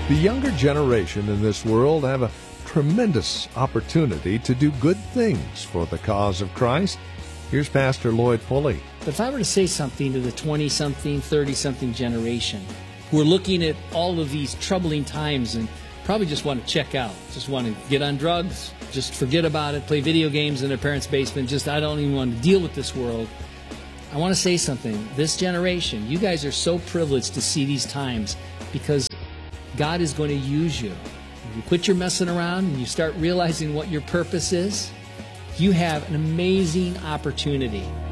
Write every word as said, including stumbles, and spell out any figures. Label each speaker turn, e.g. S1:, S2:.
S1: The younger generation in this world have a tremendous opportunity to do good things for the cause of Christ. Here's Pastor Lloyd Pulley.
S2: But if I were to say something to the twenty-something, thirty-something generation who are looking at all of these troubling times and probably just want to check out, just want to get on drugs, just forget about it, play video games in their parents' basement, just I don't even want to deal with this world, I want to say something. This generation, you guys are so privileged to see these times because God is going to use you. If you quit your messing around and you start realizing what your purpose is, you have an amazing opportunity